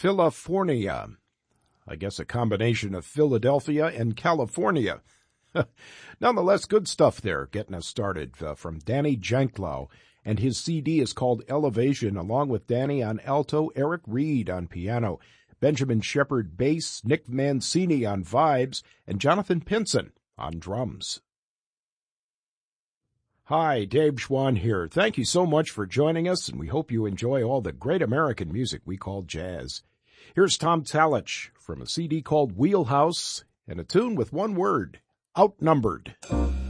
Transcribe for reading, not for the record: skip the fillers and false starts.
Philafornia. I guess a combination of Philadelphia and California. Nonetheless, good stuff there, getting us started from Danny Janklow. And his CD is called Elevation, along with Danny on alto, Eric Reed on piano, Benjamin Shepard bass, Nick Mancini on vibes, and Jonathan Pinson on drums. Hi, Dave Schwann here. Thank you so much for joining us, and we hope you enjoy all the great American music we call jazz. Here's Tom Talich from a CD called Wheelhouse, and a tune with one word, Outnumbered.